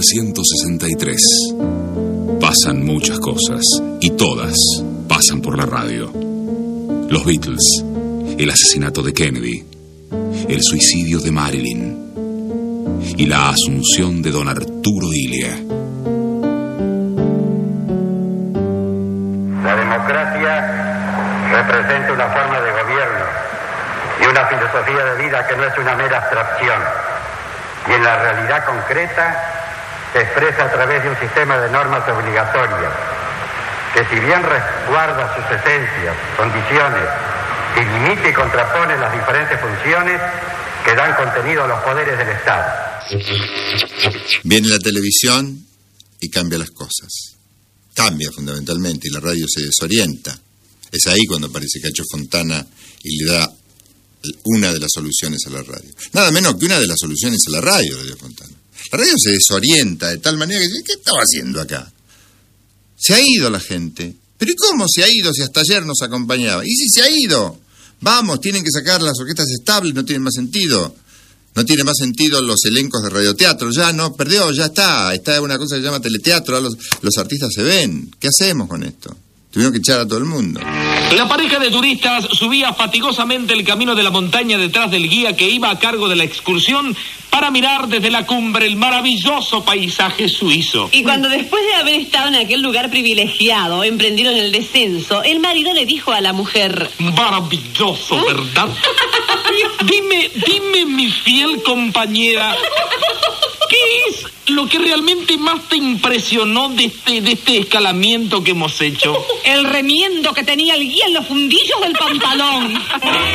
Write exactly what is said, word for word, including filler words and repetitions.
novecientos sesenta y tres. Pasan muchas cosas y todas pasan por la radio. Los Beatles, el asesinato de Kennedy, el suicidio de Marilyn y la asunción de don Arturo Illia. La democracia representa una forma de gobierno y una filosofía de vida que no es una mera abstracción, y en la realidad concreta se expresa a través de un sistema de normas obligatorias que, si bien resguarda sus esencias, condiciones y limita y contrapone las diferentes funciones que dan contenido a los poderes del Estado. Viene la televisión y cambia las cosas. Cambia fundamentalmente y la radio se desorienta. Es ahí cuando aparece Cacho Fontana y le da una de las soluciones a la radio. Nada menos que una de las soluciones a la radio, le dio Fontana. La radio se desorienta de tal manera que dice, ¿qué estaba haciendo acá? Se ha ido la gente. ¿Pero y cómo se ha ido si hasta ayer nos acompañaba? ¿Y si se ha ido? Vamos, tienen que sacar las orquestas estables, no tienen más sentido. No tiene más sentido los elencos de radioteatro. Ya no, perdió, ya está. Está una cosa que se llama teleteatro, los, los artistas se ven. ¿Qué hacemos con esto? Tuvieron que echar a todo el mundo. La pareja de turistas subía fatigosamente el camino de la montaña detrás del guía que iba a cargo de la excursión para mirar desde la cumbre el maravilloso paisaje suizo. Y cuando después de haber estado en aquel lugar privilegiado, emprendieron el descenso, el marido le dijo a la mujer: maravilloso, ¿verdad? Dime, dime, mi fiel compañera, ¿qué es lo que realmente más te impresionó de este, de este escalamiento que hemos hecho? El remiendo que tenía el guía en los fundillos del pantalón.